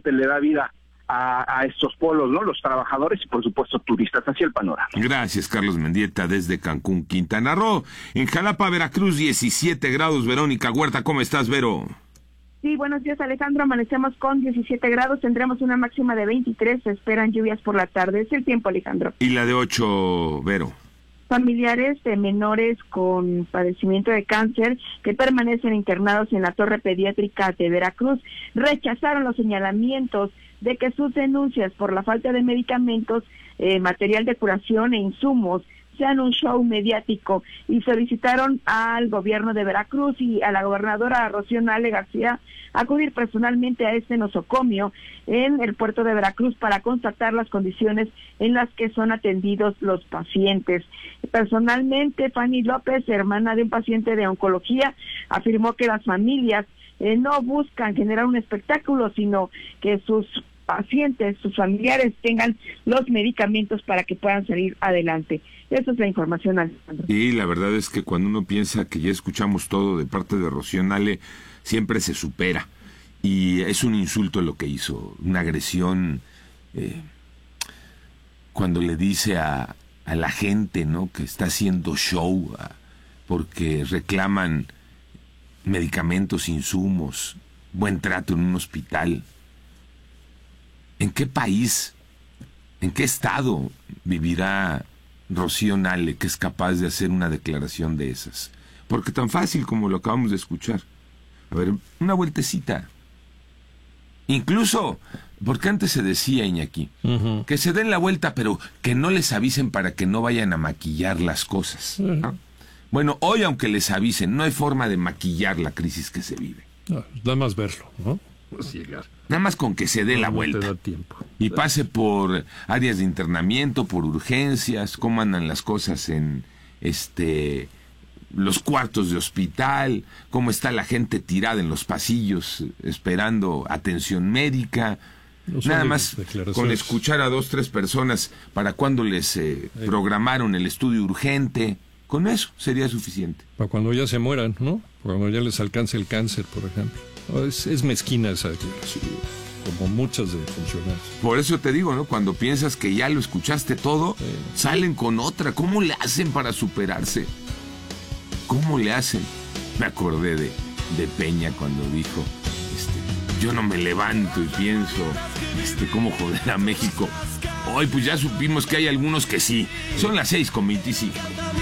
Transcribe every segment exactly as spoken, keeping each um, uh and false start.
finalmente le da vida a, a estos polos, ¿no? Los trabajadores y, por supuesto, turistas. Hacia el panorama. Gracias, Carlos Mendieta, desde Cancún, Quintana Roo. En Jalapa, Veracruz, diecisiete grados. Verónica Huerta, ¿cómo estás, Vero? Sí, buenos días, Alejandro. Amanecemos con diecisiete grados, tendremos una máxima de veintitrés, se esperan lluvias por la tarde. Es el tiempo, Alejandro. ¿Y la de ocho, Vero? Familiares de menores con padecimiento de cáncer que permanecen internados en la torre pediátrica de Veracruz rechazaron los señalamientos de que sus denuncias por la falta de medicamentos, eh, material de curación e insumos sean un show mediático, y solicitaron al gobierno de Veracruz y a la gobernadora Rocío Nale García acudir personalmente a este nosocomio en el puerto de Veracruz para constatar las condiciones en las que son atendidos los pacientes. Personalmente, Fanny López, hermana de un paciente de oncología, afirmó que las familias eh, no buscan generar un espectáculo, sino que sus pacientes, sus familiares tengan los medicamentos para que puedan salir adelante. Esa es la información, Alejandro. Y la verdad es que cuando uno piensa que ya escuchamos todo de parte de Rocío Nale, siempre se supera. Y es un insulto lo que hizo, una agresión, eh, cuando le dice a, a la gente, ¿no?, que está haciendo show a, porque reclaman medicamentos, insumos, buen trato en un hospital. ¿En qué país, en qué estado vivirá Rocío Nale, que es capaz de hacer una declaración de esas? Porque tan fácil como lo acabamos de escuchar. A ver, una vueltecita. Incluso, porque antes se decía, Iñaki, uh-huh, que se den la vuelta, pero que no les avisen para que no vayan a maquillar las cosas, ¿no? Uh-huh. Bueno, hoy, aunque les avisen, no hay forma de maquillar la crisis que se vive. No, nada más verlo, ¿no? Pues llegar. Nada más con que se dé no, la vuelta. No te da tiempo. Y pase por áreas de internamiento, por urgencias, cómo andan las cosas en este los cuartos de hospital, cómo está la gente tirada en los pasillos esperando atención médica. No Nada más con escuchar a dos, tres personas para cuando les eh, programaron el estudio urgente, con eso sería suficiente. Para cuando ya se mueran, ¿no? Para cuando ya les alcance el cáncer, por ejemplo. Es, es mezquina esa declaración, como muchas de funcionarios. Por eso te digo, ¿no? Cuando piensas que ya lo escuchaste todo, sí, salen con otra. ¿Cómo le hacen para superarse? ¿Cómo le hacen? Me acordé de, de Peña cuando dijo, este, yo no me levanto y pienso, este, cómo joder a México. Hoy pues ya supimos que hay algunos que sí. Son las seis con veinticinco.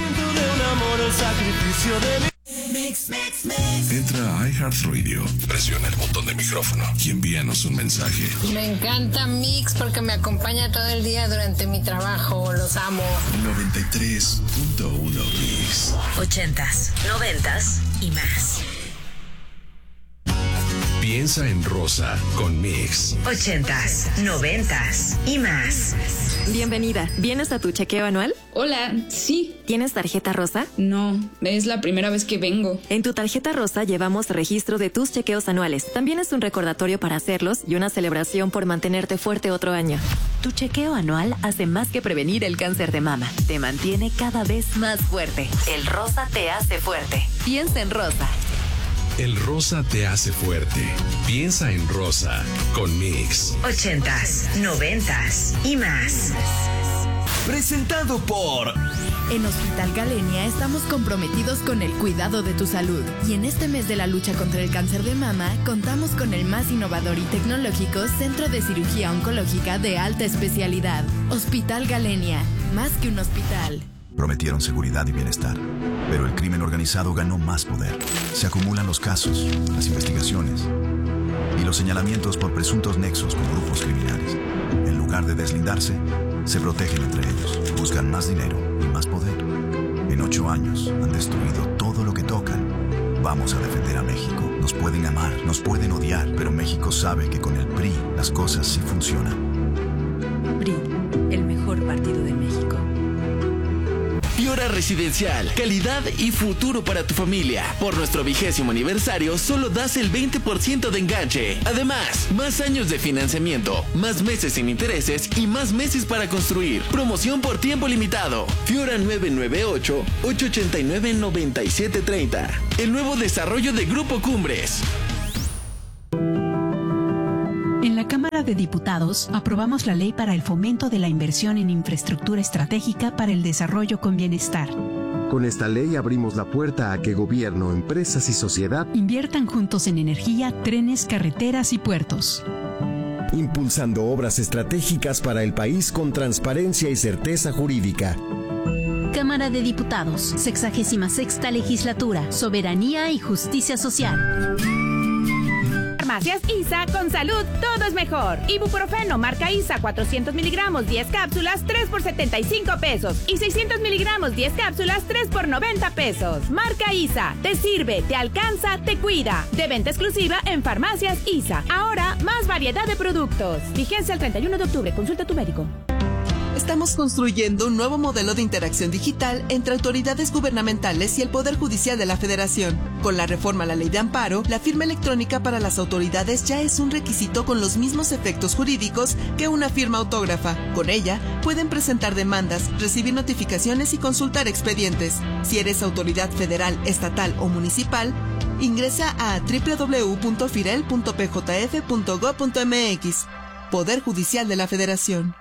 Entra a iHeartRadio, presiona el botón de micrófono y envíanos un mensaje. Me encanta Mix porque me acompaña todo el día durante mi trabajo. Los amo. noventa y tres punto uno Mix. Ochentas, noventas y más. Piensa en rosa con Mix. Ochentas, noventas y más. Bienvenida. ¿Vienes a tu chequeo anual? Hola, sí. ¿Tienes tarjeta rosa? No, es la primera vez que vengo. En tu tarjeta rosa llevamos registro de tus chequeos anuales. También es un recordatorio para hacerlos y una celebración por mantenerte fuerte otro año. Tu chequeo anual hace más que prevenir el cáncer de mama. Te mantiene cada vez más fuerte. El rosa te hace fuerte. Piensa en rosa. El rosa te hace fuerte. Piensa en rosa con Mix. Ochentas, noventas y más. Presentado por... En Hospital Galenia estamos comprometidos con el cuidado de tu salud. Y en este mes de la lucha contra el cáncer de mama, contamos con el más innovador y tecnológico Centro de Cirugía Oncológica de alta especialidad. Hospital Galenia, más que un hospital. Prometieron seguridad y bienestar, pero el crimen organizado ganó más poder. Se acumulan los casos, las investigaciones y los señalamientos por presuntos nexos con grupos criminales. En lugar de deslindarse, se protegen entre ellos, buscan más dinero y más poder. En ocho años han destruido todo lo que tocan. Vamos a defender a México. Nos pueden amar, nos pueden odiar, pero México sabe que con el P R I las cosas sí funcionan. P R I, el mejor partido de México. Fiora Residencial, calidad y futuro para tu familia. Por nuestro vigésimo aniversario, solo das el veinte por ciento de enganche. Además, más años de financiamiento, más meses sin intereses y más meses para construir. Promoción por tiempo limitado. Fiora nueve nueve ocho, ocho ocho nueve, nueve siete tres cero. El nuevo desarrollo de Grupo Cumbres. Cámara de Diputados aprobamos la ley para el fomento de la inversión en infraestructura estratégica para el desarrollo con bienestar. Con esta ley abrimos la puerta a que gobierno, empresas y sociedad inviertan juntos en energía, trenes, carreteras y puertos. Impulsando obras estratégicas para el país con transparencia y certeza jurídica. Cámara de Diputados, sexagésima sexta legislatura, soberanía y justicia social. Farmacias ISA, con salud todo es mejor. Ibuprofeno marca ISA cuatrocientos miligramos, diez cápsulas, tres por setenta y cinco pesos. Y seiscientos miligramos, diez cápsulas, tres por noventa pesos. Marca ISA, te sirve, te alcanza, te cuida. De venta exclusiva en Farmacias ISA. Ahora, más variedad de productos. Vigencia el treinta y uno de octubre, consulta a tu médico. Estamos construyendo un nuevo modelo de interacción digital entre autoridades gubernamentales y el Poder Judicial de la Federación. Con la reforma a la Ley de Amparo, la firma electrónica para las autoridades ya es un requisito con los mismos efectos jurídicos que una firma autógrafa. Con ella, pueden presentar demandas, recibir notificaciones y consultar expedientes. Si eres autoridad federal, estatal o municipal, ingresa a doble u doble u doble u punto firel punto p j f punto gob punto m x. Poder Judicial de la Federación.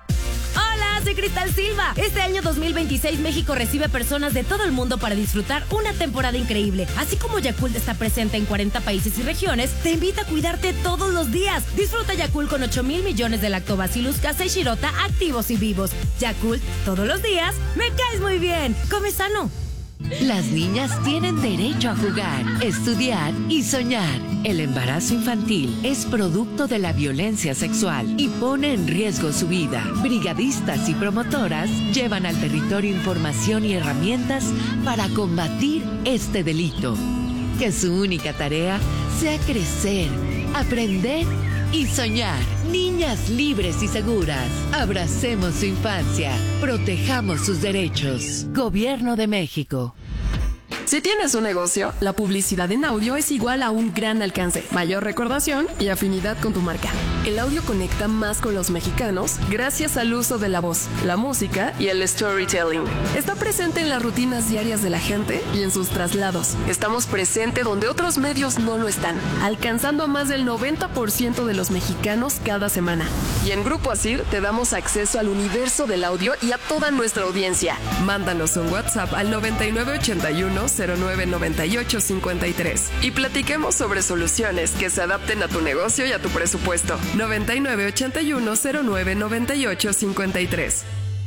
Soy Cristal Silva. Este año dos mil veintiséis México recibe personas de todo el mundo para disfrutar una temporada increíble. Así como Yakult está presente en cuarenta países y regiones, te invita a cuidarte todos los días. Disfruta Yakult con ocho mil millones de Lactobacillus casei shirota activos y vivos. Yakult, todos los días, me caes muy bien. Come sano. Las niñas tienen derecho a jugar, estudiar y soñar. El embarazo infantil es producto de la violencia sexual y pone en riesgo su vida. Brigadistas y promotoras llevan al territorio información y herramientas para combatir este delito. Que su única tarea sea crecer, aprender y soñar. Niñas libres y seguras. Abracemos su infancia. Protejamos sus derechos. Gobierno de México. Si tienes un negocio, la publicidad en audio es igual a un gran alcance, mayor recordación y afinidad con tu marca. El audio conecta más con los mexicanos gracias al uso de la voz, la música y el storytelling. Está presente en las rutinas diarias de la gente y en sus traslados. Estamos presentes donde otros medios no lo están, alcanzando a más del noventa por ciento de los mexicanos cada semana. Y en Grupo Asir te damos acceso al universo del audio y a toda nuestra audiencia. Mándanos un WhatsApp al noventa y nueve ochenta y uno cero nueve noventa y ocho cincuenta y tres y platiquemos sobre soluciones que se adapten a tu negocio y a tu presupuesto. noventa y nueve ochenta y uno cero nueve noventa y ocho cincuenta y tres.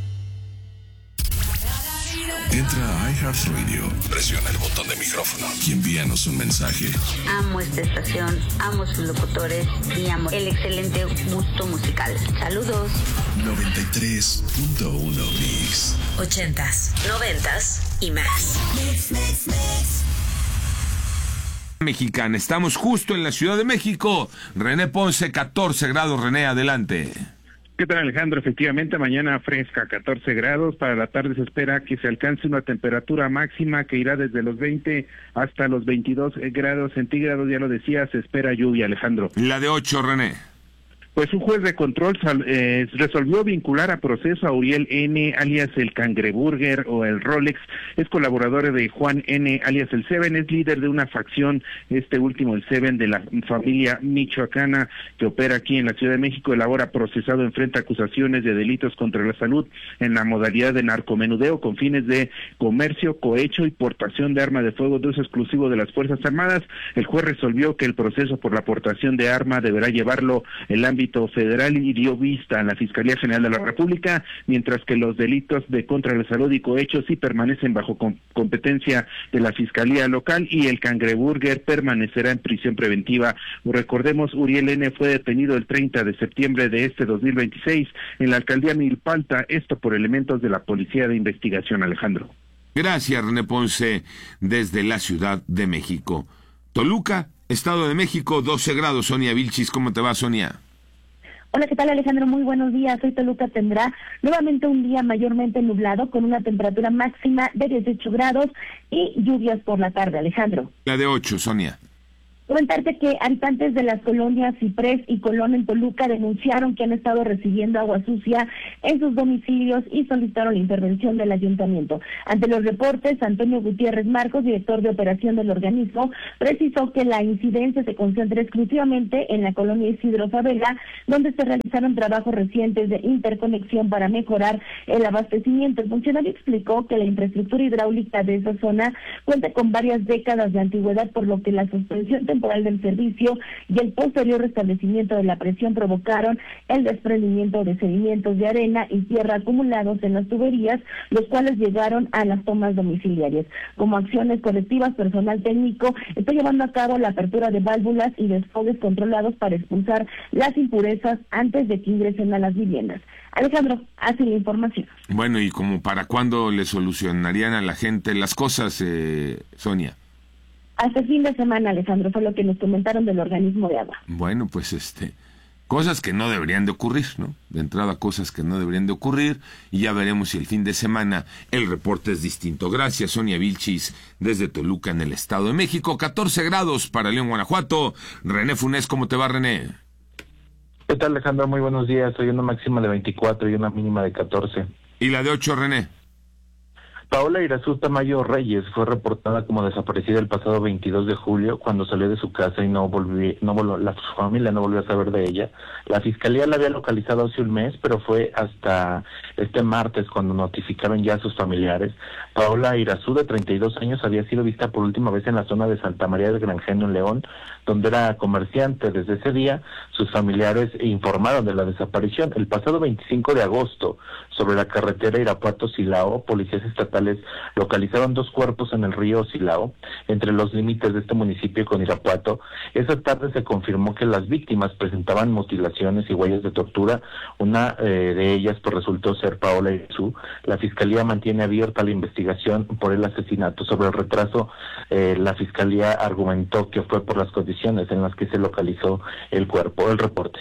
Entra a iHeartRadio, presiona el botón de micrófono y envíanos un mensaje. Amo esta estación, amo sus locutores y amo el excelente gusto musical. Saludos. noventa y tres punto uno Mix. Ochentas, noventas y más. Mix, mix, mix. Mexicana, estamos justo en la Ciudad de México. René Ponce, catorce grados. René, adelante. ¿Qué tal, Alejandro? Efectivamente, mañana fresca, catorce grados. Para la tarde se espera que se alcance una temperatura máxima que irá desde los veinte hasta los veintidós grados centígrados. Ya lo decía, se espera lluvia, Alejandro. La de ocho, René. Pues un juez de control eh, resolvió vincular a proceso a Uriel N., alias el Cangreburger o el Rolex. Es colaborador de Juan N., alias el Seven. Es líder de una facción, este último, el Seven, de la familia michoacana que opera aquí en la Ciudad de México. El ahora procesado enfrenta acusaciones de delitos contra la salud en la modalidad de narcomenudeo con fines de comercio, cohecho y portación de arma de fuego de uso exclusivo de las Fuerzas Armadas. El juez resolvió que el proceso por la aportación de arma deberá llevarlo el ámbito federal y dio vista a la Fiscalía General de la República, mientras que los delitos de contra la salud y cohecho sí permanecen bajo com- competencia de la Fiscalía Local y el Cangreburger permanecerá en prisión preventiva. Recordemos, Uriel N. fue detenido el treinta de septiembre de este dos mil veintiséis en la alcaldía Milpalta, esto por elementos de la Policía de Investigación, Alejandro. Gracias, René Ponce, desde la Ciudad de México. Toluca, Estado de México, doce grados. Sonia Vilchis, ¿cómo te va, Sonia? Hola, ¿qué tal, Alejandro? Muy buenos días. Hoy Toluca tendrá nuevamente un día mayormente nublado con una temperatura máxima de dieciocho grados y lluvias por la tarde, Alejandro. La de ocho, Sonia. Comentarte que habitantes de las colonias Ciprés y Colón en Toluca denunciaron que han estado recibiendo agua sucia en sus domicilios y solicitaron la intervención del ayuntamiento. Ante los reportes, Antonio Gutiérrez Marcos, director de operación del organismo, precisó que la incidencia se concentra exclusivamente en la colonia Isidro Favela, donde se realizaron trabajos recientes de interconexión para mejorar el abastecimiento. El funcionario explicó que la infraestructura hidráulica de esa zona cuenta con varias décadas de antigüedad, por lo que la suspensión temporal del servicio y el posterior restablecimiento de la presión provocaron el desprendimiento de sedimentos de arena y tierra acumulados en las tuberías, los cuales llegaron a las tomas domiciliarias. Como acciones colectivas, personal técnico está llevando a cabo la apertura de válvulas y desfogues controlados para expulsar las impurezas antes de que ingresen a las viviendas. Alejandro, hace la información. Bueno, ¿y como para cuándo le solucionarían a la gente las cosas, eh, Sonia? Hasta el fin de semana, Alejandro, fue lo que nos comentaron del organismo de agua. Bueno, pues este, cosas que no deberían de ocurrir, ¿no? De entrada, cosas que no deberían de ocurrir, y ya veremos si el fin de semana el reporte es distinto. Gracias, Sonia Vilchis, desde Toluca, en el Estado de México. catorce grados para León, Guanajuato. René Funes, ¿cómo te va, René? ¿Qué tal, Alejandro? Muy buenos días. Hoy una máxima de veinticuatro y una mínima de catorce. ¿Y la de ocho, René? Paola Irazú Tamayo Reyes fue reportada como desaparecida el pasado veintidós de julio cuando salió de su casa y no volvió, no volvió, la su familia no volvió a saber de ella. La fiscalía la había localizado hace un mes, pero fue hasta este martes cuando notificaron ya a sus familiares. Paola Irazú, de treinta y dos años, había sido vista por última vez en la zona de Santa María del Granjeno, en León, donde era comerciante. Desde ese día, sus familiares informaron de la desaparición. El pasado veinticinco de agosto, sobre la carretera Irapuato-Silao, policías estatales localizaron dos cuerpos en el río Silao, entre los límites de este municipio con Irapuato. Esa tarde se confirmó que las víctimas presentaban mutilaciones y huellas de tortura. Una eh, de ellas pues resultó ser Paola Irazú. La fiscalía mantiene abierta la investigación por el asesinato. Sobre el retraso, eh, la fiscalía argumentó que fue por las condiciones en las que se localizó el cuerpo. El reporte.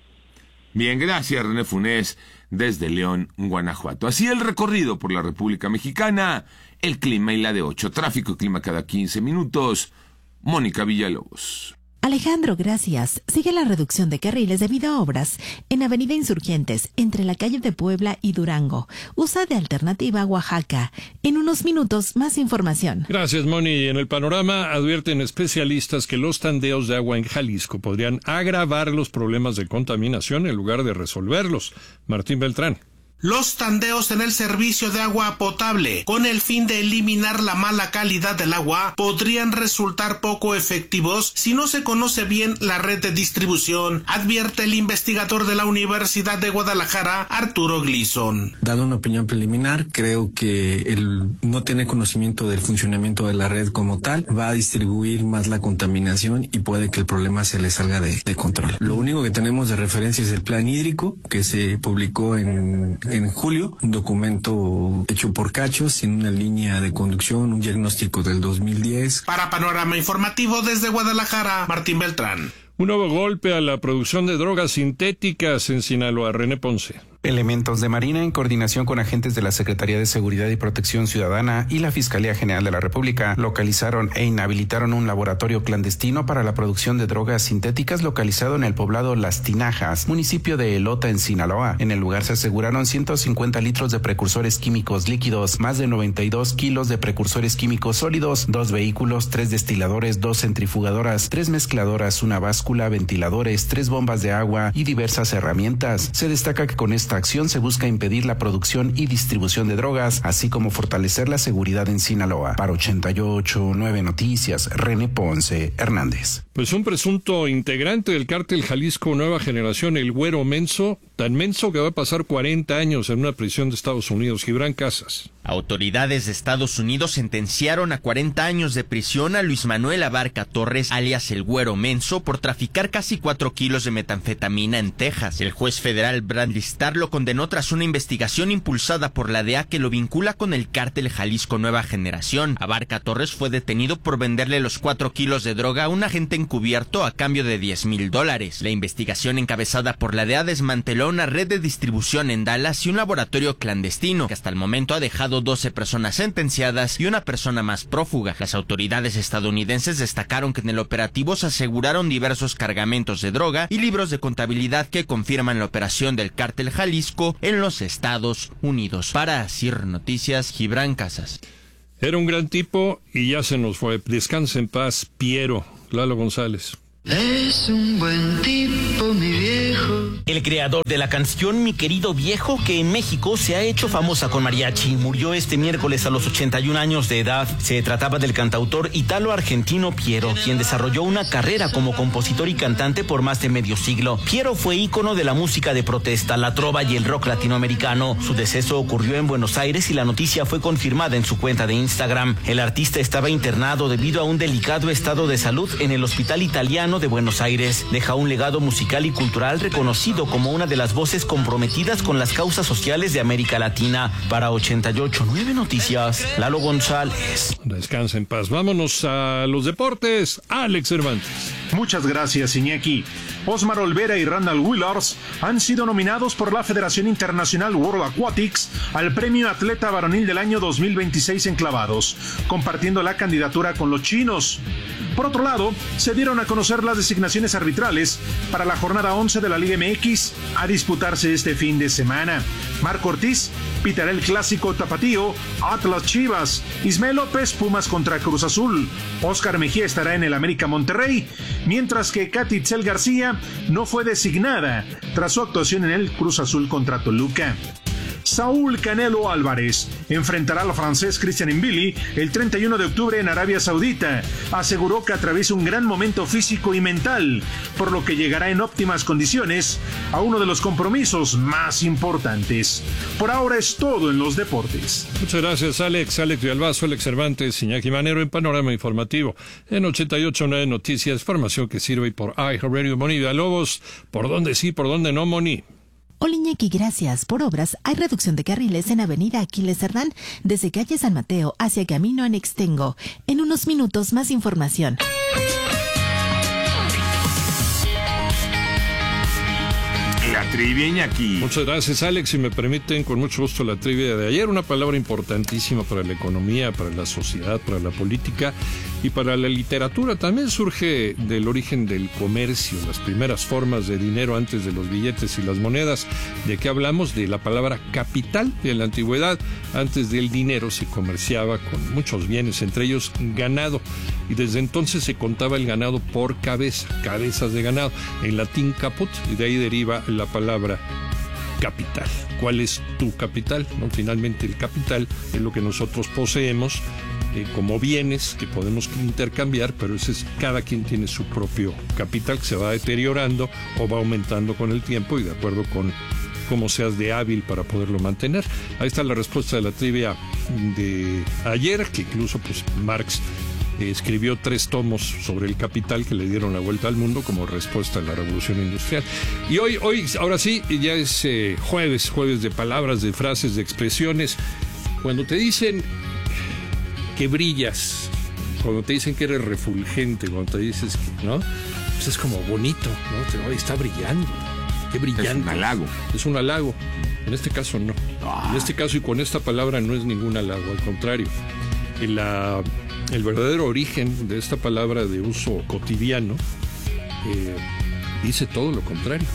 Bien, gracias, René Funes, desde León, Guanajuato. Así el recorrido por la República Mexicana, el clima y la de ocho. Tráfico y clima cada quince minutos. Mónica Villalobos. Alejandro, gracias. Sigue la reducción de carriles debido a obras en Avenida Insurgentes, entre la calle de Puebla y Durango. Usa de alternativa Oaxaca. En unos minutos, más información. Gracias, Moni. En el panorama advierten especialistas que los tandeos de agua en Jalisco podrían agravar los problemas de contaminación en lugar de resolverlos. Martín Beltrán. Los tandeos en el servicio de agua potable, con el fin de eliminar la mala calidad del agua, podrían resultar poco efectivos si no se conoce bien la red de distribución, advierte el investigador de la Universidad de Guadalajara, Arturo Gleason. Dado una opinión preliminar, creo que el no tener conocimiento del funcionamiento de la red como tal va a distribuir más la contaminación y puede que el problema se le salga de, de control. Lo único que tenemos de referencia es el plan hídrico, que se publicó en en julio, un documento hecho por Cachos, sin una línea de conducción, un diagnóstico del dos mil diez. Para Panorama Informativo desde Guadalajara, Martín Beltrán. Un nuevo golpe a la producción de drogas sintéticas en Sinaloa. René Ponce. Elementos de Marina, en coordinación con agentes de la Secretaría de Seguridad y Protección Ciudadana y la Fiscalía General de la República, localizaron e inhabilitaron un laboratorio clandestino para la producción de drogas sintéticas localizado en el poblado Las Tinajas, municipio de Elota, en Sinaloa. En el lugar se aseguraron ciento cincuenta litros de precursores químicos líquidos, más de noventa y dos kilos de precursores químicos sólidos, dos vehículos, tres destiladores, dos centrifugadoras, tres mezcladoras, una báscula, ventiladores, tres bombas de agua y diversas herramientas. Se destaca que con esta acción se busca impedir la producción y distribución de drogas, así como fortalecer la seguridad en Sinaloa. Para ochenta y ocho punto nueve Noticias, René Ponce Hernández. Pues un presunto integrante del cártel Jalisco Nueva Generación, el Güero Menso, tan menso que va a pasar cuarenta años en una prisión de Estados Unidos. Gibran Casas. Autoridades de Estados Unidos sentenciaron a cuarenta años de prisión a Luis Manuel Abarca Torres, alias el Güero Menso, por traficar casi cuatro kilos de metanfetamina en Texas. El juez federal Bradley Starr lo condenó tras una investigación impulsada por la D E A que lo vincula con el cártel Jalisco Nueva Generación. Abarca Torres fue detenido por venderle los cuatro kilos de droga a un agente encubierto a cambio de diez mil dólares. La investigación encabezada por la D E A desmanteló una red de distribución en Dallas y un laboratorio clandestino, que hasta el momento ha dejado doce personas sentenciadas y una persona más prófuga. Las autoridades estadounidenses destacaron que en el operativo se aseguraron diversos cargamentos de droga y libros de contabilidad que confirman la operación del cártel Jalisco en los Estados Unidos. Para Asir Noticias, Gibran Casas. Era un gran tipo y ya se nos fue. Descansa en paz, Piero. Lalo González. Es un buen tipo, mi viejo. El creador de la canción Mi Querido Viejo, que en México se ha hecho famosa con mariachi, murió este miércoles a los ochenta y un años de edad. Se trataba del cantautor italo-argentino Piero, quien desarrolló una carrera como compositor y cantante por más de medio siglo. Piero fue ícono de la música de protesta, la trova y el rock latinoamericano. Su deceso ocurrió en Buenos Aires y la noticia fue confirmada en su cuenta de Instagram. El artista estaba internado debido a un delicado estado de salud en el hospital italiano de Buenos Aires. Deja un legado musical y cultural reconocido como una de las voces comprometidas con las causas sociales de América Latina. Para ochenta y ocho punto nueve Noticias, Lalo González. Descansa en paz. Vámonos a los deportes. Alex Cervantes. Muchas gracias, Iñaki. Osmar Olvera y Randall Willars han sido nominados por la Federación Internacional World Aquatics al Premio Atleta Varonil del año dos mil veintiséis en clavados, compartiendo la candidatura con los chinos. Por otro lado, se dieron a conocer las designaciones arbitrales para la jornada once de la Liga M X a disputarse este fin de semana. Marco Ortiz pitará el clásico tapatío Atlas Chivas, Ismael López Pumas contra Cruz Azul, Óscar Mejía estará en el América Monterrey, mientras que Katy Itzel García no fue designada tras su actuación en el Cruz Azul contra Toluca. Saúl Canelo Álvarez enfrentará al francés Christian Mbili el treinta y uno de octubre en Arabia Saudita. Aseguró que atraviesa un gran momento físico y mental, por lo que llegará en óptimas condiciones a uno de los compromisos más importantes. Por ahora es todo en los deportes. Muchas gracias, Alex. Alex Villalbazo, Alex Cervantes, Iñaki Manero en Panorama Informativo. En ochenta y ocho punto nueve Noticias, información que sirve por iHeartRadio. Moni Villalobos, ¿por dónde sí, por dónde no, Moni? Hola Iñaki, gracias. Por obras hay reducción de carriles en Avenida Aquiles Cerdán desde calle San Mateo hacia Camino Anextengo. En unos minutos más información. La trivia, Iñaki. Muchas gracias, Alex. Si me permiten, con mucho gusto la trivia de ayer. Una palabra importantísima para la economía, para la sociedad, para la política y para la literatura. También surge del origen del comercio, las primeras formas de dinero antes de los billetes y las monedas. ¿De qué hablamos? De la palabra capital. En la antigüedad, antes del dinero, se comerciaba con muchos bienes, entre ellos ganado. Y desde entonces se contaba el ganado por cabeza, cabezas de ganado. En latín caput, y de ahí deriva la palabra capital. ¿Cuál es tu capital? ¿No? Finalmente el capital es lo que nosotros poseemos eh, como bienes que podemos intercambiar, pero ese es, cada quien tiene su propio capital que se va deteriorando o va aumentando con el tiempo y de acuerdo con cómo seas de hábil para poderlo mantener. Ahí está la respuesta de la trivia de ayer, que incluso pues Marx escribió tres tomos sobre el capital que le dieron la vuelta al mundo como respuesta a la revolución industrial. Y hoy, hoy ahora sí, ya es eh, jueves, jueves de palabras, de frases, de expresiones. Cuando te dicen que brillas, cuando te dicen que eres refulgente, cuando te dices que, ¿no? Pues es como bonito, ¿no? Hoy está brillando. Qué brillante. Es un halago. Es un halago. En este caso no. Ah. En este caso y con esta palabra no es ningún halago, al contrario. En la El verdadero origen de esta palabra de uso cotidiano eh, dice todo lo contrario.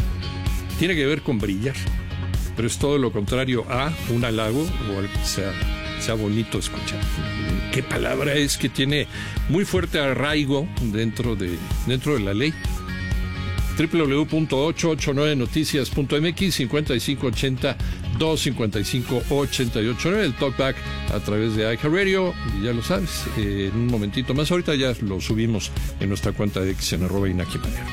Tiene que ver con brillar, pero es todo lo contrario a un halago o algo que sea, sea bonito escuchar. ¿Qué palabra es que tiene muy fuerte arraigo dentro de, dentro de la ley? doble u doble u doble u punto ochocientos ochenta y nueve noticias punto m x cincuenta y cinco ochenta, doscientos cincuenta y cinco ochenta y ocho nueve, el talkback a través de iHeartRadio, y ya lo sabes, eh, en un momentito más, ahorita ya lo subimos en nuestra cuenta de X en arroba Iñaki Manero.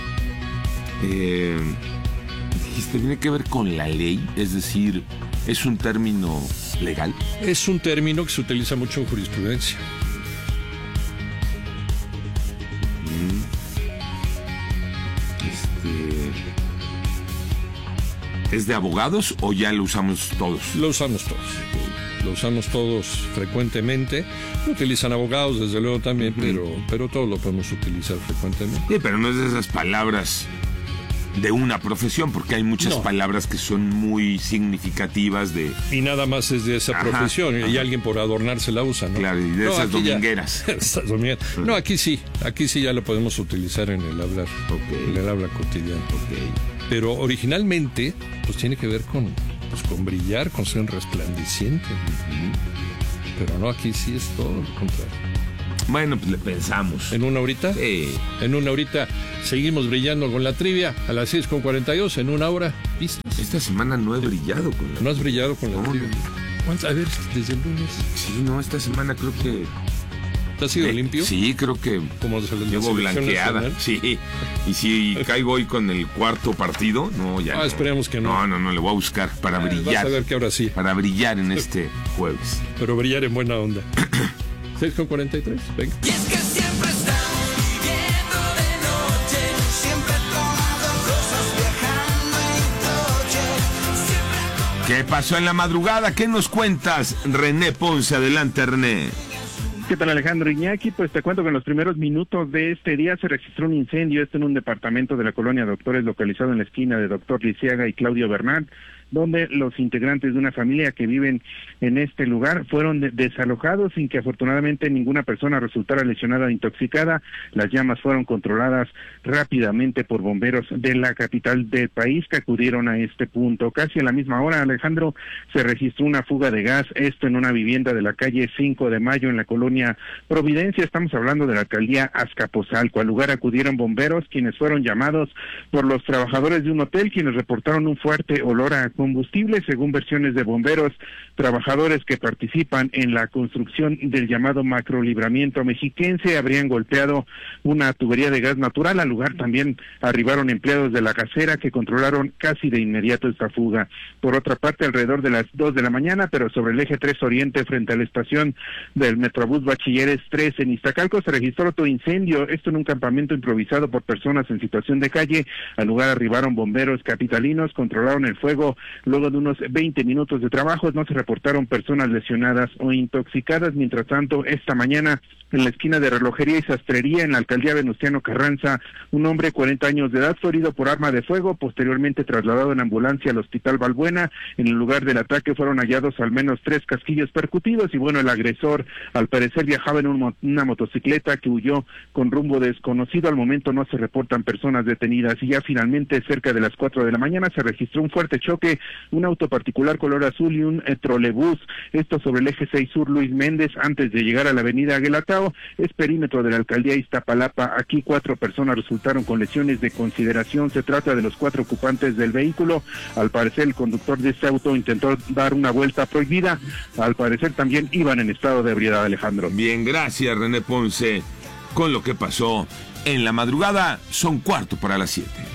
Eh, dijiste, tiene que ver con la ley, es decir, ¿es un término legal? Es un término que se utiliza mucho en jurisprudencia. ¿Es de abogados o ya lo usamos todos? Lo usamos todos. Lo usamos todos frecuentemente. Lo utilizan abogados, desde luego también, uh-huh. pero, pero todos lo podemos utilizar frecuentemente. Sí, pero no es de esas palabras de una profesión, porque hay muchas no. palabras que son muy significativas de... Y nada más es de esa ajá, profesión, ajá. y alguien por adornarse la usa, ¿no? Claro, y de no, esas domingueras. Ya, esas domingueras. No, aquí sí, aquí sí ya lo podemos utilizar en el hablar, okay. en el habla cotidiano. Okay. Pero originalmente, pues tiene que ver con, pues, con brillar, con ser resplandeciente. Uh-huh. Pero no, aquí sí es todo lo contrario. Bueno, pues le pensamos. ¿En una horita? Sí. En una horita seguimos brillando con la trivia a las seis con cuarenta y dos, en una hora. ¿Listos? Esta semana no he brillado con la ¿No has brillado con la no, trivia? No. A ver, desde el lunes. Sí, no, esta semana creo que... ¿Te has sido eh, limpio? Sí, creo que como de la llevo blanqueada. Nacional. Sí. Y si caigo hoy con el cuarto partido, no, ya. Ah, no. esperemos que no. No, no, no, le voy a buscar para ah, brillar. Vas a ver que ahora sí. Para brillar en este jueves. Pero brillar en buena onda. seis con cuarenta y tres, venga. Y es que siempre estamos viviendo de noche, siempre tomando cosas, viajando en coche. Siempre... ¿Qué pasó en la madrugada? ¿Qué nos cuentas, René Ponce? Adelante, René. ¿Qué tal, Alejandro Iñaki? Pues te cuento que en los primeros minutos de este día se registró un incendio, esto en un departamento de la colonia Doctores, localizado en la esquina de Doctor Lisiaga y Claudio Bernal, donde los integrantes de una familia que viven en este lugar fueron de- desalojados sin que afortunadamente ninguna persona resultara lesionada o intoxicada. Las llamas fueron controladas rápidamente por bomberos de la capital del país que acudieron a este punto. Casi a la misma hora, Alejandro, se registró una fuga de gas, esto en una vivienda de la calle cinco de mayo en la colonia Providencia. Estamos hablando de la alcaldía Azcapotzalco. Al lugar acudieron bomberos, quienes fueron llamados por los trabajadores de un hotel, quienes reportaron un fuerte olor a combustible. Según versiones de bomberos, trabajadores que participan en la construcción del llamado macrolibramiento mexiquense habrían golpeado una tubería de gas natural. Al lugar también arribaron empleados de la casera que controlaron casi de inmediato esta fuga. Por otra parte, alrededor de las dos de la mañana, pero sobre el eje tres Oriente, frente a la estación del Metrobús Bachilleres tres en Iztacalco, se registró otro incendio, esto en un campamento improvisado por personas en situación de calle. Al lugar arribaron bomberos capitalinos, controlaron el fuego. Luego de unos veinte minutos de trabajo, no se reportaron personas lesionadas o intoxicadas. Mientras tanto, esta mañana, en la esquina de Relojería y Sastrería, en la alcaldía Venustiano Carranza, un hombre de cuarenta años de edad fue herido por arma de fuego, posteriormente trasladado en ambulancia al Hospital Balbuena. En el lugar del ataque fueron hallados al menos tres casquillos percutidos y bueno, el agresor al parecer viajaba en un mo- una motocicleta que huyó con rumbo desconocido. Al momento no se reportan personas detenidas y ya finalmente cerca de las cuatro de la mañana se registró un fuerte choque, un auto particular color azul y un eh, trolebús, esto sobre el eje seis Sur Luis Méndez antes de llegar a la avenida Aguelatao, es perímetro de la alcaldía Iztapalapa. Aquí cuatro personas resultaron con lesiones de consideración. Se trata de los cuatro ocupantes del vehículo. Al parecer el conductor de este auto intentó dar una vuelta prohibida, al parecer también iban en estado de ebriedad, Alejandro. Bien, gracias, René Ponce. Con lo que pasó en la madrugada, son cuarto para las siete.